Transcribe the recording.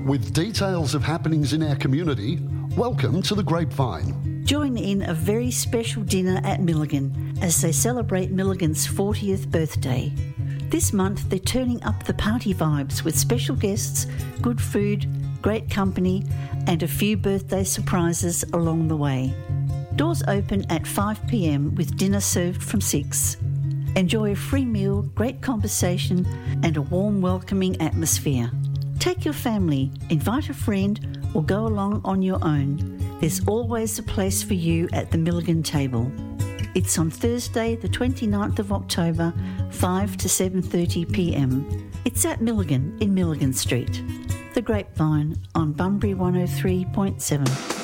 With details of happenings in our community, welcome to The Grapevine. Join in a very special dinner at Milligan as they celebrate Milligan's 40th birthday. This month they're turning up the party vibes with special guests, good food, great company and a few birthday surprises along the way. Doors open at 5 p.m. with dinner served from 6. Enjoy a free meal, great conversation and a warm welcoming atmosphere. Take your family, invite a friend or go along on your own. There's always a place for you at the Milligan table. It's on Thursday the 29th of October, 5 to 7:30 p.m. It's at Milligan in Milligan Street. The Grapevine on Bunbury 103.7.